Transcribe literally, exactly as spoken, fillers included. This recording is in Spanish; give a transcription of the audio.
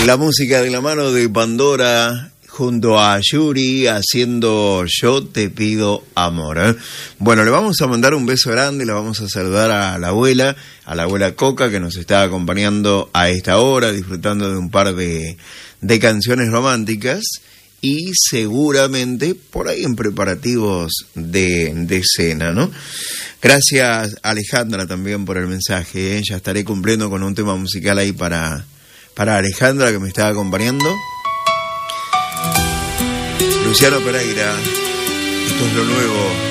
La música de la mano de Pandora junto a Yuri haciendo Yo te pido amor, ¿eh? Bueno, le vamos a mandar un beso grande, le vamos a saludar a la abuela, a la abuela Coca, que nos está acompañando a esta hora, disfrutando de un par de, de canciones románticas y seguramente por ahí en preparativos de, de cena, ¿no? Gracias Alejandra también por el mensaje, ¿eh? Ya estaré cumpliendo con un tema musical ahí para... Para Alejandra, que me está acompañando. Luciano Pereira, esto es lo nuevo.